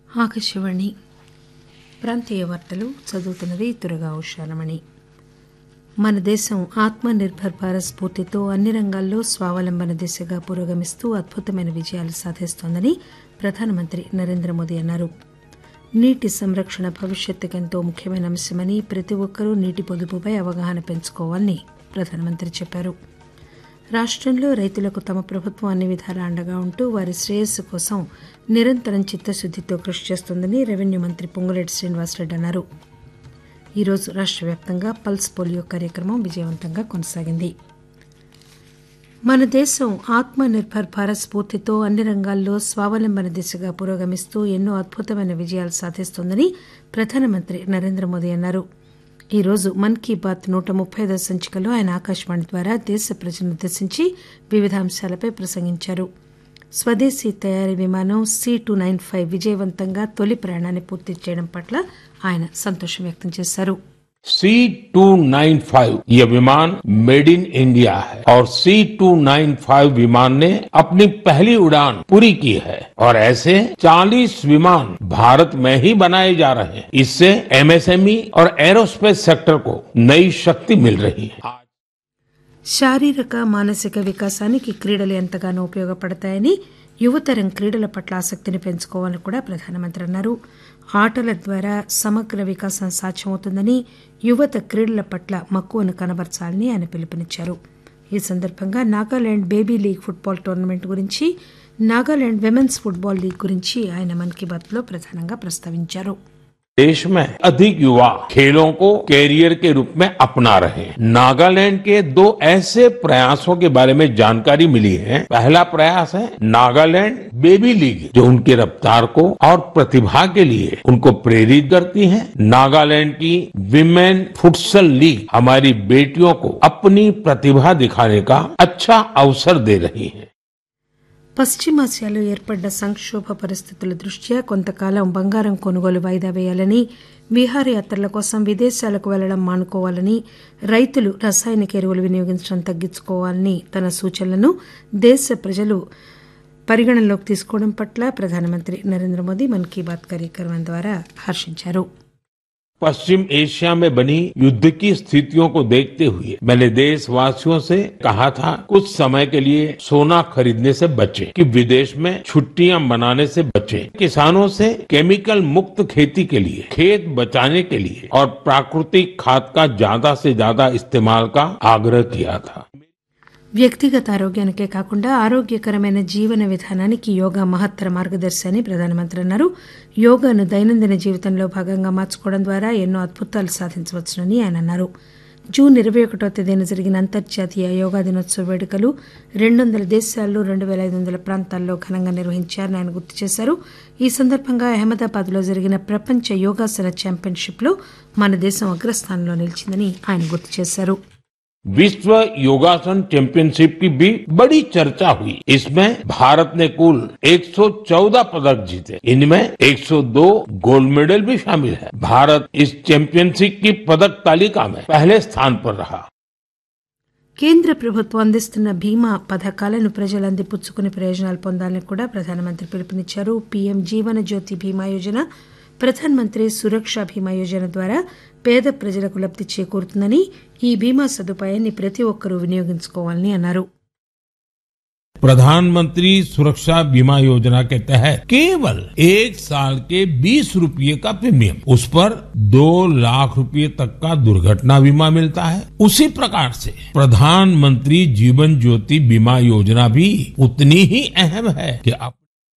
ఆకాశవాణి ప్రాంతీయ వార్తలు చదువుతున్నది దుర్గా ఉషారమణి. మన దేశం ఆత్మ నిర్భర్ భారత్ స్ఫూర్తితో అన్ని రంగాల్లో స్వావలంబన దిశగా పురోగమిస్తూ అద్భుతమైన విజయాలు సాధిస్తోందని ప్రధానమంత్రి నరేంద్ర మోదీ అన్నారు. నీటి సంరక్షణ భవిష్యత్తుకు ఎంతో ముఖ్యమైన అంశమని, ప్రతి ఒక్కరూ నీటి పొదుపుపై అవగాహన పెంచుకోవాలని ప్రధానమంత్రి చెప్పారు. రాష్టంలో రైతులకు తమ ప్రభుత్వం అన్ని విధాలా అండగా ఉంటూ వారి శ్రేయస్సు కోసం నిరంతరం చిత్తశుద్దితో కృషి చేస్తోందని రెవెన్యూ మంత్రి పొంగులేటి శ్రీనివాసరెడ్డి అన్నారు. ఈరోజు రాష్ట వ్యాప్తంగా పల్స్ పోలియో కార్యక్రమం విజయవంతంగా కొనసాగింది. మన దేశం ఆత్మ నిర్భర్ భారత్ స్ఫూర్తితో అన్ని రంగాల్లో స్వావలంబన దిశగా పురోగమిస్తూ ఎన్నో అద్భుతమైన విజయాలు సాధిస్తోందని ప్రధానమంత్రి నరేంద్ర మోదీ అన్నారు. ఈరోజు మన్ కీ బాత్ 135వ సంచికలో ఆయన ఆకాశవాణి ద్వారా దేశ ప్రజలను ఉద్దేశించి వివిధ అంశాలపై ప్రసంగించారు. స్వదేశీ తయారీ విమానం C-295 విజయవంతంగా తొలి ప్రయాణాన్ని పూర్తి చేయడం పట్ల ఆయన సంతోషం వ్యక్తం చేశారు. C-295 ये विमान मेड इन इंडिया है और C-295 विमान ने अपनी पहली उड़ान पूरी की है और ऐसे 40 विमान भारत में ही बनाए जा रहे हैं. इससे MSME और एरोस्पेस सेक्टर को नई शक्ति मिल रही है. శారీరక మానసిక వికాసానికి క్రీడలు ఎంతగానో ఉపయోగపడతాయని, యువతరం క్రీడల పట్ల ఆసక్తిని పెంచుకోవాలని కూడా ప్రధానమంత్రి అన్నారు. ఆటల ద్వారా సమగ్ర వికాసం సాధ్యమవుతుందని, యువత క్రీడల పట్ల మక్కువను కనబర్చాలని ఆయన పిలుపునిచ్చారు. ఈ సందర్భంగా Nagaland baby league football tournament గురించి, నాగాలాండ్ విమెన్స్ ఫుట్బాల్ లీగ్ గురించి ఆయన మన్ కీ బాత్ లో ప్రధానంగా ప్రస్తావించారు. देश में अधिक युवा खेलों को कैरियर के रूप में अपना रहे हैं. नागालैंड के दो ऐसे प्रयासों के बारे में जानकारी मिली है. पहला प्रयास है नागालैंड बेबी लीग, जो उनकी रफ्तार को और प्रतिभा के लिए उनको प्रेरित करती है. नागालैंड की विमेन फुटसल लीग हमारी बेटियों को अपनी प्रतिभा दिखाने का अच्छा अवसर दे रही है. పశ్చిమాసియాలో ఏర్పడ్డ సంక్షోభ పరిస్థితుల దృష్ట్యా కొంతకాలం బంగారం కొనుగోలు వాయిదా వేయాలని, విహారయాత్రల కోసం విదేశాలకు వెళ్లడం మానుకోవాలని, రైతులు రసాయనిక ఎరువులు వినియోగించడం తగ్గించుకోవాలని తన సూచనలను దేశ ప్రజలు పరిగణనలోకి తీసుకోవడం పట్ల ప్రధానమంత్రి నరేంద్ర మోదీ మన్ కీ బాత్ కార్యక్రమం ద్వారా హర్షించారు. पश्चिम एशिया में बनी युद्ध की स्थितियों को देखते हुए मैंने देशवासियों से कहा था, कुछ समय के लिए सोना खरीदने से बचें, कि विदेश में छुट्टियां मनाने से बचें. किसानों से केमिकल मुक्त खेती के लिए, खेत बचाने के लिए और प्राकृतिक खाद का ज्यादा से ज्यादा इस्तेमाल का आग्रह किया था. వ్యక్తిగత ఆరోగ్యానికే కాకుండా ఆరోగ్యకరమైన జీవన విధానానికి యోగా మహత్తర మార్గదర్శి అని ప్రధానమంత్రి అన్నారు. యోగాను దైనందిన జీవితంలో భాగంగా మార్చుకోవడం ద్వారా ఎన్నో అద్భుతాలు సాధించవచ్చునని ఆయన అన్నారు. జూన్ 21వ తేదీన జరిగిన అంతర్జాతీయ యోగా దినోత్సవ వేడుకలు 200 దేశాల్లో 2500 ప్రాంతాల్లో ఘనంగా నిర్వహించారని ఆయన గుర్తు చేశారు. ఈ సందర్భంగా అహ్మదాబాద్ లో జరిగిన ప్రపంచ యోగాసన ఛాంపియన్షిప్ లో మన దేశం అగ్రస్థానంలో నిలిచిందని ఆయన గుర్తు చేశారు. विश्व योगासन चैंपियनशिप की भी बड़ी चर्चा हुई. इसमें भारत ने कुल 114 पदक जीते. इनमें 102 गोल्ड मेडल भी शामिल है. भारत इस चैंपियनशिप की पदक तालिका में पहले स्थान पर रहा. కేంద్ర ప్రభుత్వం అందిస్తున్న బీమా పథకాలను ప్రజలు అందిపుచ్చుకుని ప్రయోజనాలు పొందాలని కూడా ప్రధానమంత్రి పిలుపునిచ్చారు. పీఎం జీవన జ్యోతి బీమా యోజన, ప్రధానమంత్రి సురక్ష బీమా యోజన ద్వారా పేద ప్రజలకు లబ్ది చేకూరుతుందని, ఈ బీమా సదుపాయాన్ని ప్రతి ఒక్కరూ వినియోగించుకోవాలని అన్నారు. प्रधानमंत्री सुरक्षा बीमा योजना के तहत केवल 1 साल के 20 रुपये का प्रीमियम, उस पर 2 लाख रुपये तक का दुर्घटना बीमा मिलता है. उसी प्रकार से प्रधानमंत्री जीवन ज्योति बीमा योजना भी उतनी ही अहम है कि आप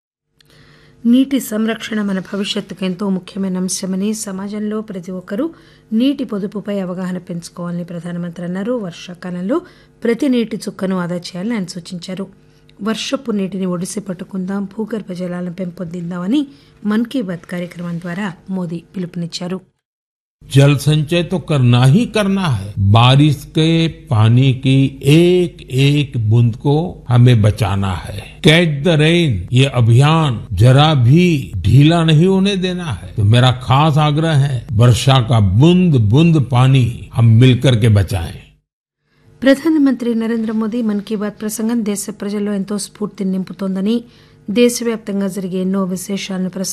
నీటి సంరక్షణ మన భవిష్యత్తుకు ఎంతో ముఖ్యమైన అంశమని, సమాజంలో ప్రతి ఒక్కరూ నీటి పొదుపుపై అవగాహన పెంచుకోవాలని ప్రధానమంత్రి అన్నారు. వర్షాకాలంలో ప్రతి నీటి చుక్కను ఆదా చేయాలని ఆయన సూచించారు. వర్షపు నీటిని ఒడిసి పట్టుకుందాం, భూగర్భ జలాలను పెంపొందిద్దామని మన్ కీ బాత్ కార్యక్రమం ద్వారా మోదీ పిలుపునిచ్చారు. जल संचय तो करना ही करना है. बारिश के पानी की एक एक बूंद को हमें बचाना है. कैच द रेन ये अभियान जरा भी ढीला नहीं होने देना है. तो मेरा खास आग्रह है, वर्षा का बूंद बूंद पानी हम मिलकर के बचाएं. ప్రధానమంత్రి నరేంద్ర మోదీ మన్ కీ బాత్ ప్రసంగం దేశ ప్రజల్లో ఎంతో స్ఫూర్తిని నింపుతోందని, దేశవ్యాప్తంగా జరిగే ఎన్నో విశేషాలను